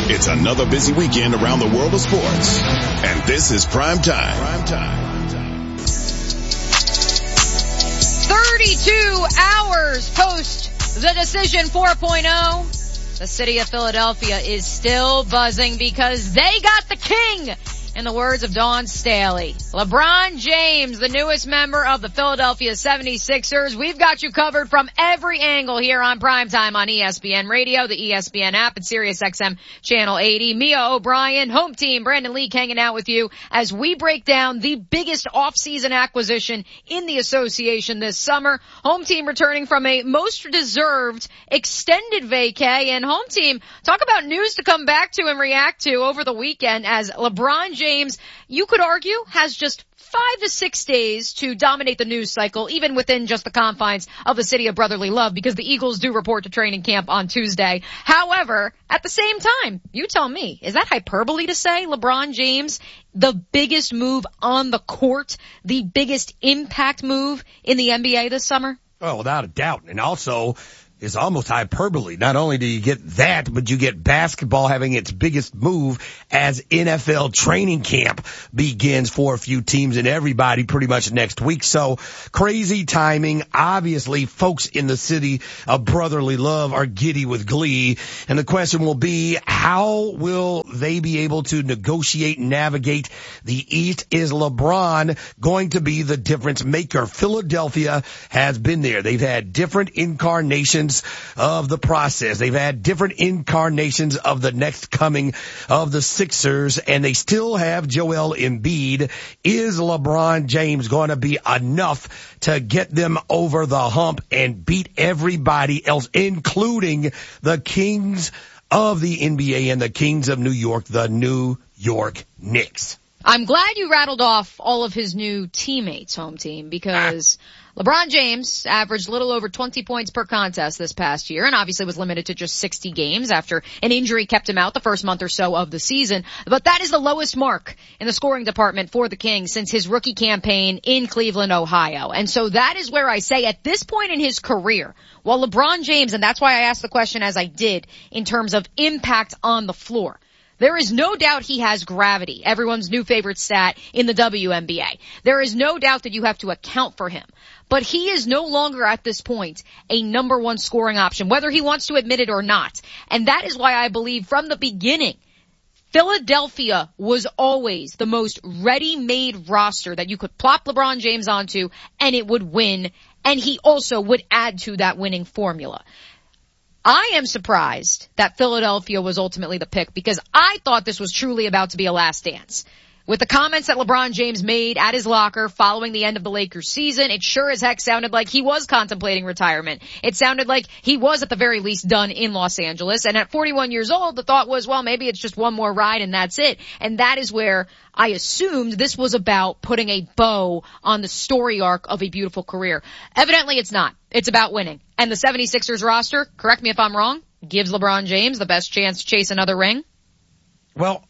It's another busy weekend around the world of sports. And this is Prime Time. 32 hours post the decision 4.0. The city of Philadelphia is still buzzing because they got the king. In the words of Dawn Staley, LeBron James, the newest member of the Philadelphia 76ers. We've got you covered from every angle here on Primetime on ESPN Radio, the ESPN app, and SiriusXM Channel 80. Mia O'Brien, home team, Brandon Leak hanging out with you as we break down the biggest off-season acquisition in the association this summer. Home team returning from a most deserved extended vacay, and home team, talk about news to come back to and react to over the weekend as LeBron James, you could argue, has just 5 to 6 days to dominate the news cycle, even within just the confines of the city of brotherly love, because the Eagles do report to training camp on Tuesday. However, at the same time, you tell me, is that hyperbole to say LeBron James, the biggest move on the court, the biggest impact move in the NBA this summer? Oh, without a doubt. And also, it's almost hyperbole. Not only do you get that, but you get basketball having its biggest move as NFL training camp begins for a few teams and everybody pretty much next week. So crazy timing. Obviously, folks in the city of brotherly love are giddy with glee. And the question will be, how will they be able to negotiate and navigate the East? Is LeBron going to be the difference maker? Philadelphia has been there. They've had different incarnations of the process. They've had different incarnations of the next coming of the Sixers, and they still have Joel Embiid. Is LeBron James going to be enough to get them over the hump and beat everybody else, including the Kings of the NBA and the Kings of New York, the New York Knicks? I'm glad you rattled off all of his new teammates, home team, because LeBron James averaged a little over 20 points per contest this past year, and obviously was limited to just 60 games after an injury kept him out the first month or so of the season. But that is the lowest mark in the scoring department for the Kings since his rookie campaign in Cleveland, Ohio. And so that is where I say at this point in his career, while LeBron James, and that's why I asked the question as I did in terms of impact on the floor, there is no doubt he has gravity, everyone's new favorite stat in the WNBA. There is no doubt that you have to account for him. But he is no longer at this point a number one scoring option, whether he wants to admit it or not. And that is why I believe from the beginning, Philadelphia was always the most ready-made roster that you could plop LeBron James onto and it would win. And he also would add to that winning formula. I am surprised that Philadelphia was ultimately the pick because I thought this was truly about to be a last dance. With the comments that LeBron James made at his locker following the end of the Lakers season, it sure as heck sounded like he was contemplating retirement. It sounded like he was at the very least done in Los Angeles. And at 41 years old, the thought was, well, maybe it's just one more ride and that's it. And that is where I assumed this was about putting a bow on the story arc of a beautiful career. Evidently, it's not. It's about winning. And the 76ers roster, correct me if I'm wrong, gives LeBron James the best chance to chase another ring. Well,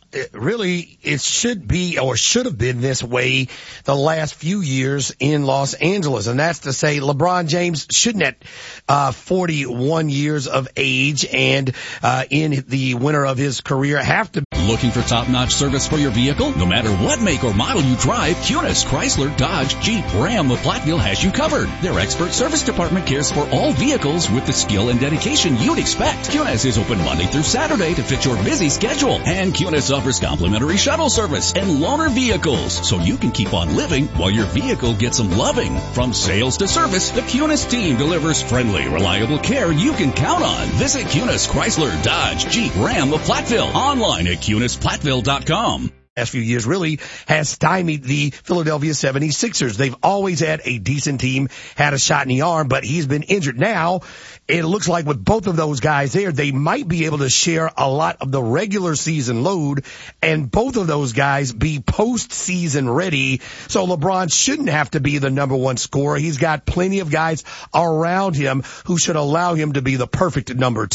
it should be or should have been this way the last few years in Los Angeles. And that's to say LeBron James shouldn't at 41 years of age and in the winter of his career have to. Looking for top-notch service for your vehicle? No matter what make or model you drive, Kunis, Chrysler, Dodge, Jeep, Ram of Platteville has you covered. Their expert service department cares for all vehicles with the skill and dedication you'd expect. Kunis is open Monday through Saturday to fit your busy schedule. And Kunis offers complimentary shuttle service and loaner vehicles, so you can keep on living while your vehicle gets some loving. From sales to service, the Kunis team delivers friendly, reliable care you can count on. Visit Kunis, Chrysler, Dodge, Jeep, Ram of Platteville. Online at KunisPlatteville.com. Last few years really has stymied the Philadelphia 76ers. They've always had a decent team, had a shot in the arm, but he's been injured. Now, it looks like with both of those guys there, they might be able to share a lot of the regular season load and both of those guys be postseason ready. So LeBron shouldn't have to be the number one scorer. He's got plenty of guys around him who should allow him to be the perfect number two.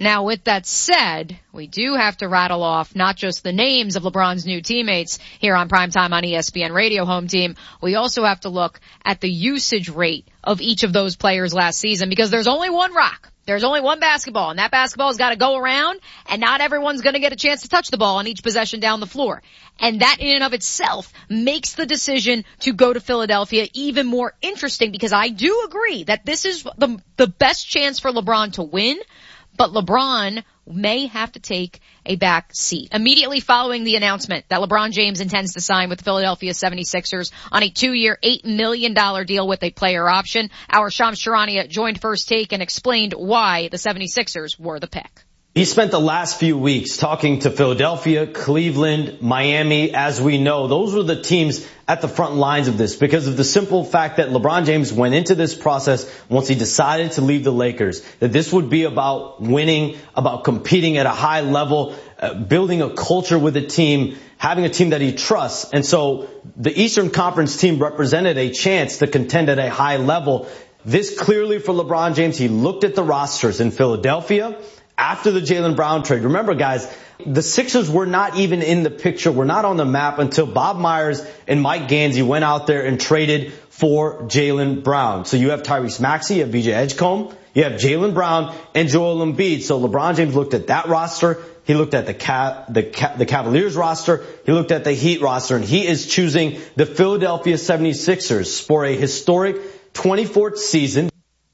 Now, with that said, we do have to rattle off not just the names of LeBron's new teammates here on Primetime on ESPN Radio Home Team. We also have to look at the usage rate of each of those players last season, because there's only one rock. There's only one basketball, and that basketball's got to go around, and not everyone's going to get a chance to touch the ball on each possession down the floor. And that in and of itself makes the decision to go to Philadelphia even more interesting, because I do agree that this is the best chance for LeBron to win. But LeBron may have to take a back seat. Immediately following the announcement that LeBron James intends to sign with the Philadelphia 76ers on a 2-year, $8 million deal with a player option, our Shams Charania joined First Take and explained why the 76ers were the pick. He spent the last few weeks talking to Philadelphia, Cleveland, Miami. As we know, those were the teams at the front lines of this, because of the simple fact that LeBron James went into this process once he decided to leave the Lakers, that this would be about winning, about competing at a high level, building a culture with a team, having a team that he trusts. And so the Eastern Conference team represented a chance to contend at a high level. This clearly for LeBron James, he looked at the rosters in Philadelphia after the Jaylen Brown trade. Remember, guys, the Sixers were not even in the picture, were not on the map until Bob Myers and Mike Gansey went out there and traded for Jaylen Brown. So you have Tyrese Maxey, you have VJ Edgecombe, you have Jaylen Brown and Joel Embiid. So LeBron James looked at that roster. He looked at the Cavaliers roster. He looked at the Heat roster, and he is choosing the Philadelphia 76ers for a historic 24th season.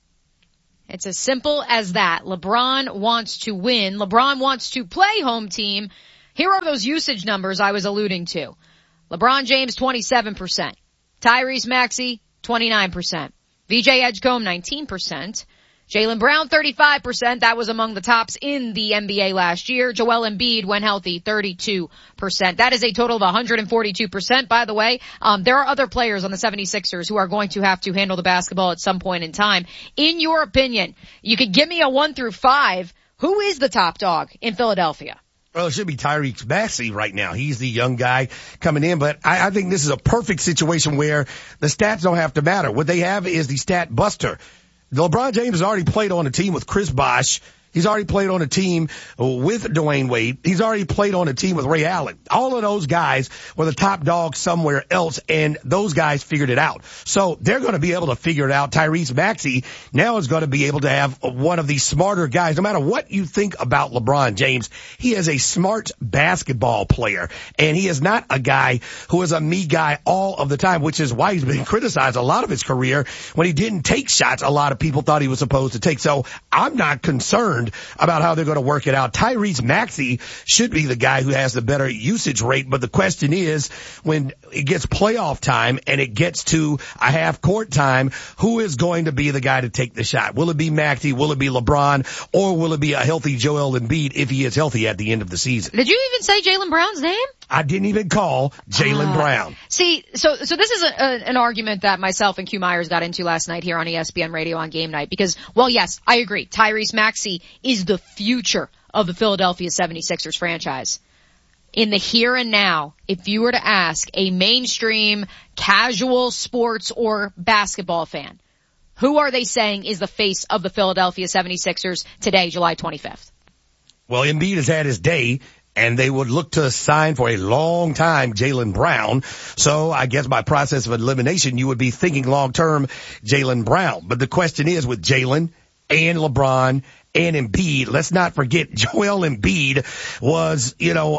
It's as simple as that. LeBron wants to win. LeBron wants to play home team. Here are those usage numbers I was alluding to. LeBron James, 27%. Tyrese Maxey, 29%. VJ Edgecombe, 19%. Jaylen Brown, 35%. That was among the tops in the NBA last year. Joel Embiid, when healthy, 32%. That is a total of 142%, by the way. There are other players on the 76ers who are going to have to handle the basketball at some point in time. In your opinion, you could give me a 1 through 5. Who is the top dog in Philadelphia? Well, it should be Tyrese Maxey right now. He's the young guy coming in, but I think this is a perfect situation where the stats don't have to matter. What they have is the stat buster. LeBron James has already played on a team with Chris Bosh. He's already played on a team with Dwayne Wade. He's already played on a team with Ray Allen. All of those guys were the top dogs somewhere else, and those guys figured it out. So they're going to be able to figure it out. Tyrese Maxey now is going to be able to have one of these smarter guys. No matter what you think about LeBron James, he is a smart basketball player, and he is not a guy who is a me guy all of the time, which is why he's been criticized a lot of his career. When he didn't take shots, a lot of people thought he was supposed to take. So I'm not concerned about how they're going to work it out. Tyrese Maxey should be the guy who has the better usage rate, but the question is, when it gets playoff time and it gets to a half court time, who is going to be the guy to take the shot? Will it be Maxey? Will it be LeBron? Or will it be a healthy Joel Embiid if he is healthy at the end of the season? Did you even say Jaylen Brown's name? I didn't even call Jaylen Brown. See, so this is an argument that myself and Q Myers got into last night here on ESPN Radio on Game Night, because, well, yes, I agree. Tyrese Maxey is the future of the Philadelphia 76ers franchise. In the here and now, if you were to ask a mainstream, casual sports or basketball fan, who are they saying is the face of the Philadelphia 76ers today, July 25th? Well, Embiid has had his day, and they would look to sign for a long time Jaylen Brown. So I guess by process of elimination, you would be thinking long-term Jaylen Brown. But the question is, with Jaylen and LeBron and Embiid, let's not forget Joel Embiid was,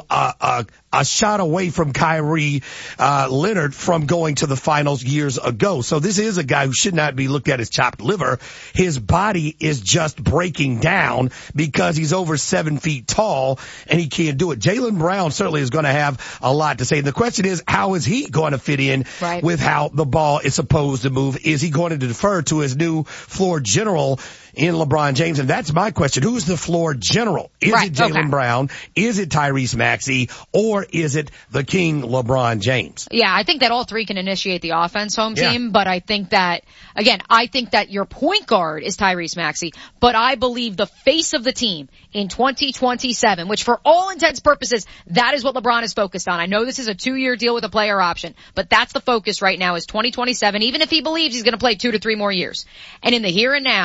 a shot away from Kyrie Leonard from going to the finals years ago. So this is a guy who should not be looked at as chopped liver. His body is just breaking down because he's over 7 feet tall and he can't do it. Jaylen Brown certainly is going to have a lot to say. The question is, how is he going to fit in with how the ball is supposed to move? Is he going to defer to his new floor general in LeBron James? And that's my question. Who's the floor general? Is it Jaylen Brown? Is it Tyrese Maxey? Or is it the king LeBron James? Yeah, I think that all three can initiate the offense, home team, but I think that, again, I think that your point guard is Tyrese Maxey, but I believe the face of the team in 2027, which for all intents and purposes, that is what LeBron is focused on. I know this is a 2-year deal with a player option, but that's the focus right now is 2027, even if he believes he's going to play 2 to 3 more years. And in the here and now,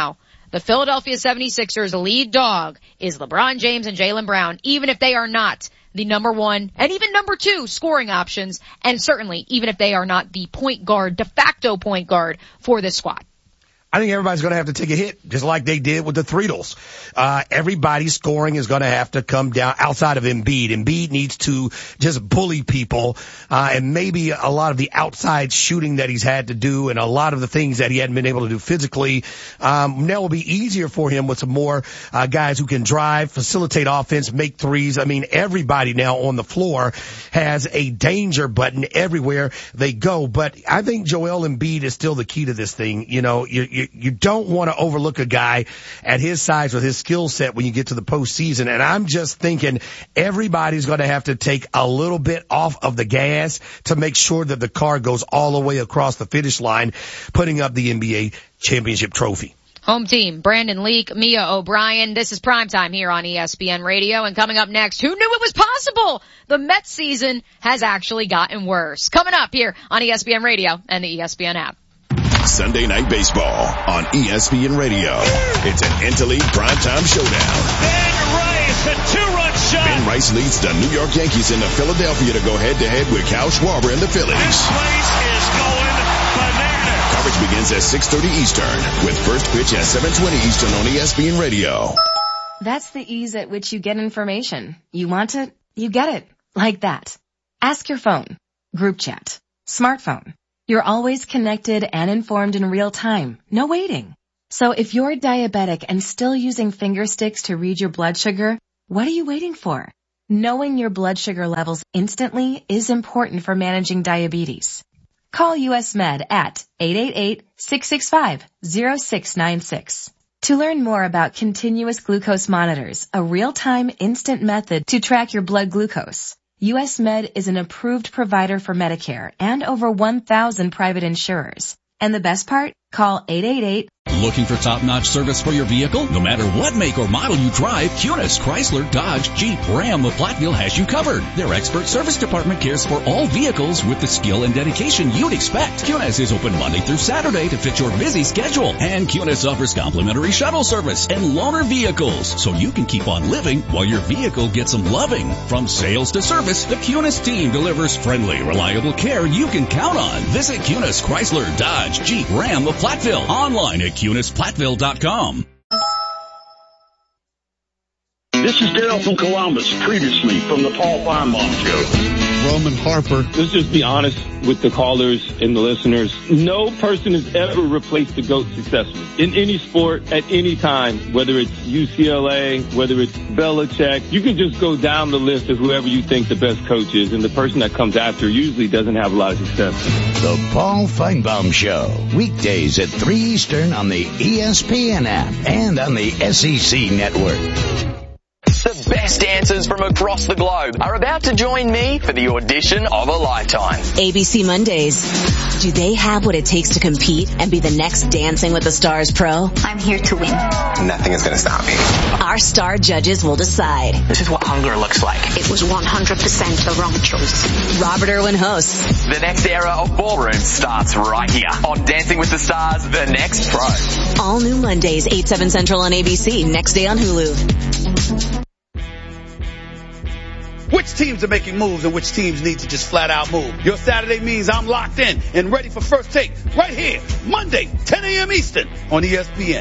the Philadelphia 76ers lead dog is LeBron James and Jaylen Brown, even if they are not the number 1 and even number 2 scoring options, and certainly even if they are not the point guard, de facto point guard for this squad. I think everybody's going to have to take a hit, just like they did with the Threedles. Everybody's scoring is going to have to come down outside of Embiid. Embiid needs to just bully people, and maybe a lot of the outside shooting that he's had to do and a lot of the things that he hadn't been able to do physically, now will be easier for him with some more, guys who can drive, facilitate offense, make threes. I mean, everybody now on the floor has a danger button everywhere they go. But I think Joel Embiid is still the key to this thing. You know, you don't want to overlook a guy at his size with his skill set when you get to the postseason. And I'm just thinking everybody's going to have to take a little bit off of the gas to make sure that the car goes all the way across the finish line, putting up the NBA championship trophy. Home team, Brandon Leak, Mia O'Brien. This is Primetime here on ESPN Radio. And coming up next, who knew it was possible? The Mets season has actually gotten worse. Coming up here on ESPN Radio and the ESPN app. Sunday Night Baseball on ESPN Radio. It's an interleague primetime showdown. Ben Rice, a 2-run shot. Ben Rice leads the New York Yankees into Philadelphia to go head-to-head with Kyle Schwarber and the Phillies. This place is going bananas. Coverage begins at 6:30 Eastern with first pitch at 7:20 Eastern on ESPN Radio. That's the ease at which you get information. You want it, you get it. Like that. Ask your phone. Group chat. Smartphone. You're always connected and informed in real time. No waiting. So if you're diabetic and still using finger sticks to read your blood sugar, what are you waiting for? Knowing your blood sugar levels instantly is important for managing diabetes. Call US Med at 888-665-0696. To learn more about continuous glucose monitors, a real-time instant method to track your blood glucose. US Med is an approved provider for Medicare and over 1,000 private insurers. And the best part? Call 888. Looking for top-notch service for your vehicle? No matter what make or model you drive, Cunis, Chrysler, Dodge, Jeep, Ram of Platteville has you covered. Their expert service department cares for all vehicles with the skill and dedication you'd expect. Cunis is open Monday through Saturday to fit your busy schedule. And Cunis offers complimentary shuttle service and loaner vehicles, so you can keep on living while your vehicle gets some loving. From sales to service, the Cunis team delivers friendly, reliable care you can count on. Visit Cunis, Chrysler, Dodge, Jeep, Ram of Platteville. Online at CunisPlatteville.com. This is Dale from Columbus, previously from the Paul Feinbaum Show. Roman Harper. Let's just be honest with the callers and the listeners. No person has ever replaced the GOAT successfully in any sport at any time, whether it's UCLA, whether it's Belichick. You can just go down the list of whoever you think the best coach is, and the person that comes after usually doesn't have a lot of success. The Paul Feinbaum Show, weekdays at 3 Eastern on the ESPN app and on the SEC network. The best dancers from across the globe are about to join me for the audition of a lifetime. ABC Mondays. Do they have what it takes to compete and be the next Dancing with the Stars pro? I'm here to win. Nothing is going to stop me. Our star judges will decide. This is what hunger looks like. It was 100% the wrong choice. Robert Irwin hosts. The next era of ballroom starts right here on Dancing with the Stars, The Next Pro. All new Mondays, 8, 7 Central on ABC, next day on Hulu. Which teams are making moves and which teams need to just flat out move? Your Saturday means I'm locked in and ready for First Take right here, Monday, 10 a.m. Eastern on ESPN.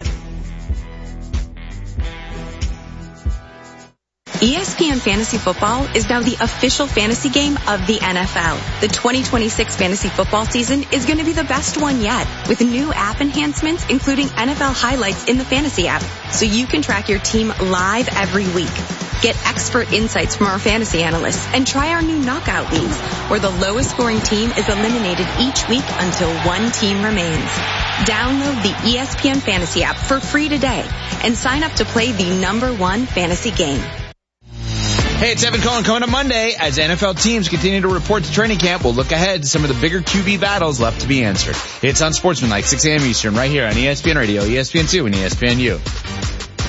ESPN Fantasy Football is now the official fantasy game of the NFL. The 2026 fantasy football season is going to be the best one yet, with new app enhancements including NFL highlights in the fantasy app, so you can track your team live every week. Get expert insights from our fantasy analysts and try our new knockout leagues, where the lowest scoring team is eliminated each week until one team remains. Download the ESPN Fantasy app for free today and sign up to play the #1 fantasy game. Hey, it's Evan Cohen coming up Monday. As NFL teams continue to report to training camp, we'll look ahead to some of the bigger QB battles left to be answered. It's on Sportsmanlike, 6 a.m. Eastern, right here on ESPN Radio, ESPN2, and ESPNU.